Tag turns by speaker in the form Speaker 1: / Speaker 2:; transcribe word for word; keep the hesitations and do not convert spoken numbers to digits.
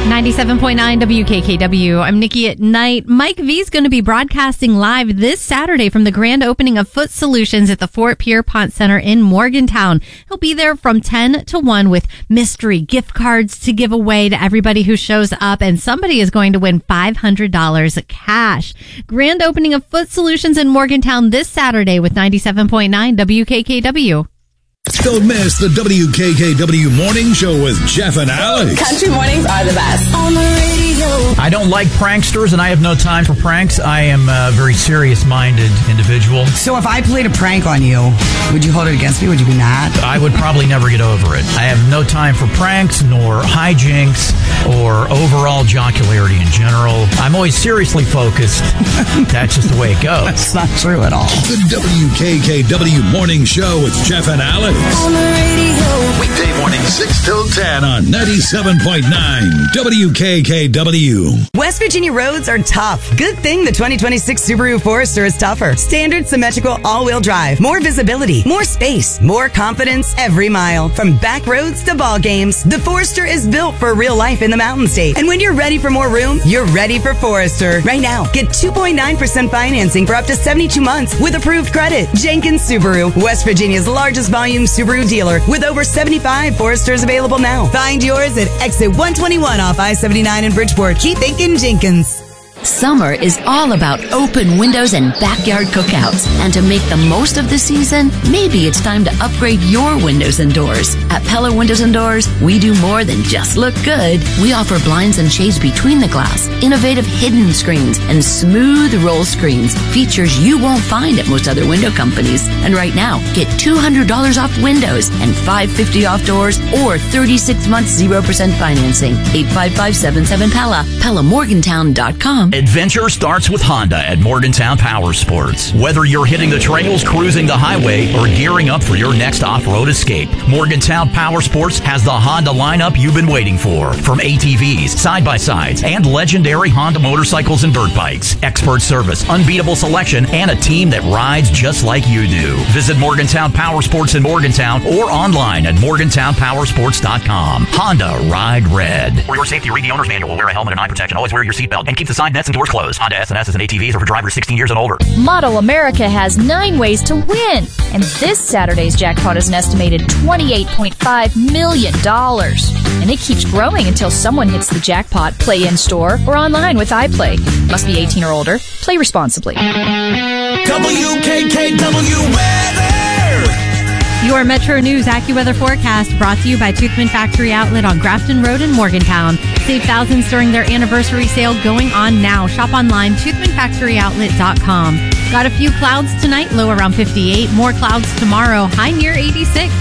Speaker 1: ninety-seven point nine W K K W. I'm Nikki at Night. Mike V is going to be broadcasting live this Saturday from the grand opening of Foot Solutions at the Fort Pierpont Center in Morgantown. He'll be there from ten to one with mystery gift cards to give away to everybody who shows up, and somebody is going to win five hundred dollars cash. Grand opening of Foot Solutions in Morgantown this Saturday with ninety-seven point nine W K K W.
Speaker 2: Don't miss the W K K W Morning Show with Jeff and Alex.
Speaker 3: Country mornings are the best. On the radio.
Speaker 4: I don't like pranksters, and I have no time for pranks. I am a very serious-minded individual.
Speaker 5: So if I played a prank on you, would you hold it against me? Would you be mad?
Speaker 4: I would probably never get over it. I have no time for pranks, nor hijinks, or overall jocularity in general. I'm always seriously focused. That's just the way it goes.
Speaker 5: That's not true at all.
Speaker 2: The W K K W Morning Show with Jeff and Alex.
Speaker 3: On the radio.
Speaker 2: Weekday morning six till ten on ninety-seven point nine W K K W.
Speaker 5: West Virginia roads are tough. Good thing the twenty twenty-six Subaru Forester is tougher. Standard symmetrical all-wheel drive. More visibility. More space. More confidence every mile. From back roads to ball games, the Forester is built for real life in the Mountain State. And when you're ready for more room, you're ready for Forester. Right now, get two point nine percent financing for up to seventy-two months with approved credit. Jenkins Subaru, West Virginia's largest volume Subaru dealer with over seventy-five Foresters available now. Find yours at exit one twenty-one off I seventy-nine in Bridgeport. Keep thinking Jenkins.
Speaker 6: Summer is all about open windows and backyard cookouts. And to make the most of the season, maybe it's time to upgrade your windows and doors. At Pella Windows and Doors, we do more than just look good. We offer blinds and shades between the glass, innovative hidden screens, and smooth roll screens, features you won't find at most other window companies. And right now, get two hundred dollars off windows and five hundred fifty dollars off doors or thirty-six months zero percent financing. eight five five, seven seven, P E L L A, Pella Morgantown dot com.
Speaker 4: Adventure starts with Honda at Morgantown Power Sports. Whether you're hitting the trails, cruising the highway, or gearing up for your next off-road escape, Morgantown Power Sports has the Honda lineup you've been waiting for. From A T Vs, side-by-sides, and legendary Honda motorcycles and dirt bikes. Expert service, unbeatable selection, and a team that rides just like you do. Visit Morgantown Power Sports in Morgantown or online at morgantown power sports dot com. Honda, ride red. For your safety, read the owner's manual. Wear a helmet and eye protection. Always wear your seatbelt. And keep the side nets and doors closed. Honda S and S's and A T Vs are for drivers sixteen years and older.
Speaker 7: Model America has nine ways to win. And this Saturday's jackpot is an estimated twenty-eight point five million dollars. And it keeps growing until someone hits the jackpot. Play in-store or online with iPlay. Must be eighteen or older. Play responsibly.
Speaker 2: W K K W weather.
Speaker 1: Your Metro News AccuWeather forecast brought to you by Toothman Factory Outlet on Grafton Road in Morgantown. Save thousands during their anniversary sale going on now. Shop online, toothman factory outlet dot com. Got a few clouds tonight, low around fifty-eight. More clouds tomorrow, high near eighty-six.